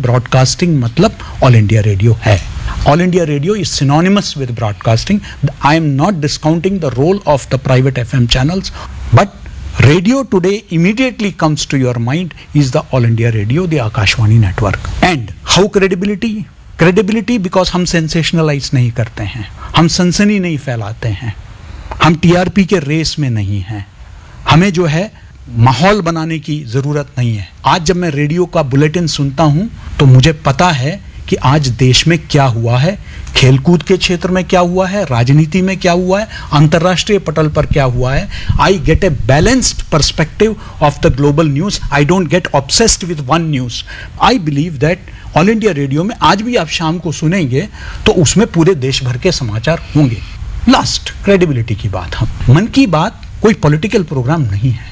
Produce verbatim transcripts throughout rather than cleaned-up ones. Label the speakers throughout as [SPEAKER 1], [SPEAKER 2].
[SPEAKER 1] Broadcasting मतलब all India radio है. All India Radio is synonymous with broadcasting. I am not discounting the role of the private F M channels, but radio today immediately comes to your mind is the All India Radio, the Akashvani network. And how credibility? Credibility because हम sensationalize नहीं करते हैं, हम सनसनी नहीं फैलाते हैं, हम T R P के रेस में नहीं हैं, हमें जो है माहौल बनाने की जरूरत नहीं है. आज जब मैं रेडियो का बुलेटिन सुनता हूं तो मुझे पता है कि आज देश में क्या हुआ है, खेलकूद के क्षेत्र में क्या हुआ है, राजनीति में क्या हुआ है, अंतर्राष्ट्रीय पटल पर क्या हुआ है. I get a balanced perspective of the global news. I don't get obsessed with one news. I believe that all India radio में आज भी आप शाम को सुनेंगे तो उसमें पूरे देश भर के समाचार होंगे. लास्ट क्रेडिबिलिटी की बात, हम मन की बात कोई पॉलिटिकल प्रोग्राम नहीं है.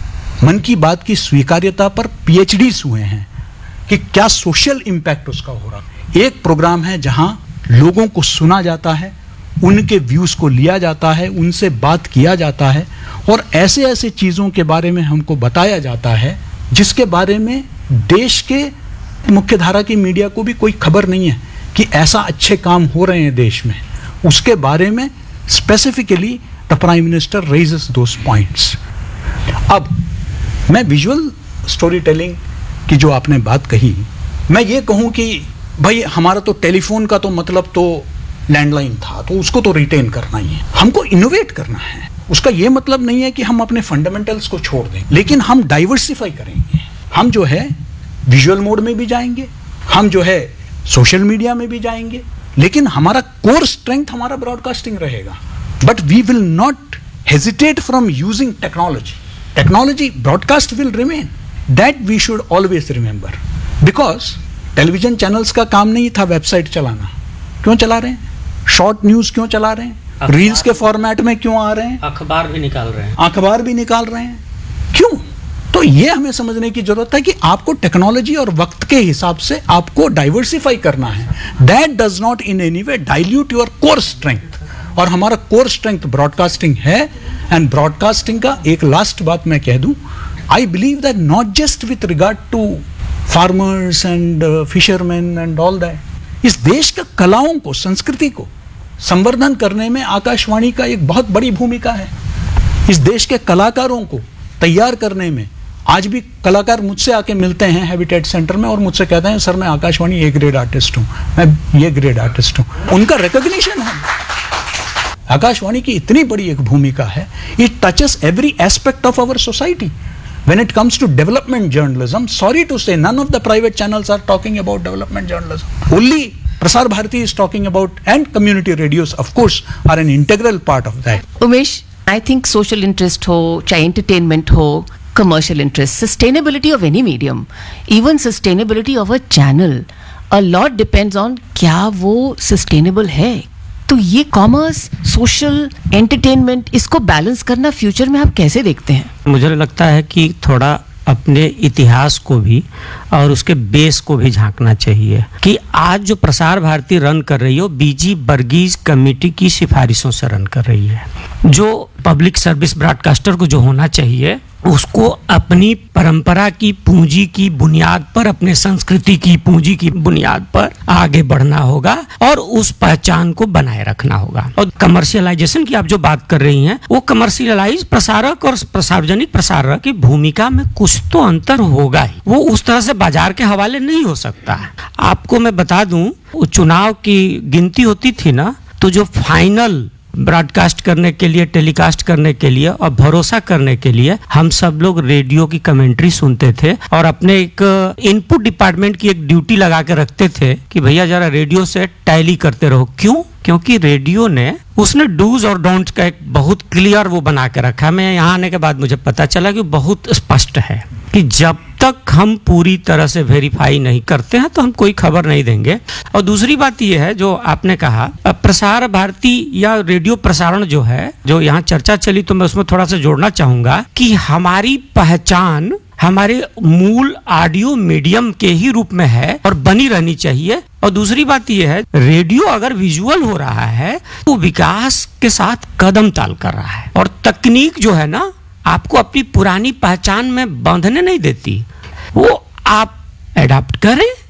[SPEAKER 1] मन की बात की स्वीकार्यता पर पीएचडीज हुए हैं कि क्या सोशल इंपैक्ट उसका हो रहा. एक प्रोग्राम है जहां लोगों को सुना जाता है, उनके व्यूज को लिया जाता है, उनसे बात किया जाता है और ऐसे ऐसे चीजों के बारे में हमको बताया जाता है जिसके बारे में देश के मुख्यधारा की मीडिया को भी कोई खबर नहीं है कि ऐसा अच्छे काम हो रहे हैं देश में. उसके बारे में specifically the prime minister raises those points. अब मैं विजुअल स्टोरी टेलिंग की जो आपने बात कही, मैं ये कहूं कि भाई हमारा तो टेलीफोन का तो मतलब तो लैंडलाइन था, तो उसको तो रिटेन करना ही है. हमको इनोवेट करना है. उसका ये मतलब नहीं है कि हम अपने फंडामेंटल्स को छोड़ दें, लेकिन हम डाइवर्सिफाई करेंगे. हम जो है विजुअल मोड में भी जाएंगे, हम जो है सोशल मीडिया में भी जाएंगे, लेकिन हमारा कोर स्ट्रेंथ हमारा ब्रॉडकास्टिंग रहेगा. But we will not hesitate from using technology. Technology, broadcast will remain. That we should always remember, because television channels का काम नहीं था वेबसाइट चलाना. क्यों चला रहे हैं? शॉर्ट न्यूज क्यों चला रहे हैं? रील्स के फॉर्मेट में क्यों आ रहे हैं?
[SPEAKER 2] अखबार भी निकाल रहे हैं
[SPEAKER 1] अखबार भी निकाल रहे हैं क्यों? तो ये हमें समझने की जरूरत है कि आपको टेक्नोलॉजी और वक्त के हिसाब से आपको डाइवर्सिफाई करना है. That does not in any way dilute your core strength. और हमारा कोर स्ट्रेंथ ब्रॉडकास्टिंग है. एंड ब्रॉडकास्टिंग का एक लास्ट बात मैं कह दूं, I believe that not just with regard to farmers and uh, fishermen and all that, इस देश का कलाओं को, संस्कृति को संवर्धन करने में आकाशवाणी का एक बहुत बड़ी भूमिका है. इस देश के कलाकारों को तैयार करने में आज भी कलाकार मुझसे आके मिलते हैं हैबिटेट सेंटर में और मुझसे कहते हैं सर मैं आकाशवाणी ए ग्रेड आर्टिस्ट हूँ, मैं ये ग्रेड आर्टिस्ट हूँ. उनका रिकॉग्निशन है. आकाशवाणी की इतनी बड़ी एक भूमिका है. It touches every aspect of our society. When it comes to development journalism, sorry to say, none of the private channels are talking about development journalism. Only Prasar Bharati is talking about, and community radios, of course, are an integral part of that.
[SPEAKER 3] Umesh, I think social interest ho, चाहे entertainment हो, commercial interest, sustainability of any medium, even sustainability of a channel, a lot depends on क्या वो sustainable है. तो ये commerce, social, entertainment, इसको balance करना future में आप कैसे देखते हैं?
[SPEAKER 2] मुझे लगता है कि थोड़ा अपने इतिहास को भी और उसके बेस को भी झांकना चाहिए कि आज जो प्रसार भारती रन कर रही है वो बीजी बर्गीज कमेटी की सिफारिशों से रन कर रही है. जो पब्लिक सर्विस ब्रॉडकास्टर को जो होना चाहिए उसको अपनी परंपरा की पूंजी की बुनियाद पर, अपने संस्कृति की पूंजी की बुनियाद पर आगे बढ़ना होगा और उस पहचान को बनाए रखना होगा. और कमर्शियलाइजेशन की आप जो बात कर रही हैं, वो कमर्शियलाइज प्रसारक और सार्वजनिक प्रसारक की भूमिका में कुछ तो अंतर होगा ही. वो उस तरह से बाजार के हवाले नहीं हो सकता. आपको मैं बता दूं, चुनाव की गिनती होती थी ना, तो जो फाइनल ब्रॉडकास्ट करने के लिए, टेलीकास्ट करने के लिए और भरोसा करने के लिए हम सब लोग रेडियो की कमेंट्री सुनते थे और अपने एक इनपुट डिपार्टमेंट की एक ड्यूटी लगा के रखते थे कि भैया जरा रेडियो से टैली करते रहो. क्यों? क्योंकि रेडियो ने उसने डूज और डोंट्स का एक बहुत क्लियर वो बना के रखा. मैं यहाँ आने के बाद मुझे पता चला कि बहुत स्पष्ट है कि जब तक हम पूरी तरह से वेरीफाई नहीं करते हैं तो हम कोई खबर नहीं देंगे. और दूसरी बात यह है जो आपने कहा, प्रसार भारती या रेडियो प्रसारण जो है, जो यहाँ चर्चा चली, तो मैं उसमें थोड़ा सा जोड़ना चाहूंगा कि हमारी पहचान हमारे मूल ऑडियो मीडियम के ही रूप में है और बनी रहनी चाहिए. और दूसरी बात यह है, रेडियो अगर विजुअल हो रहा है तो विकास के साथ कदम ताल कर रहा है. और तकनीक जो है ना, आपको अपनी पुरानी पहचान में बांधने नहीं देती. वो आप एडाप्ट करें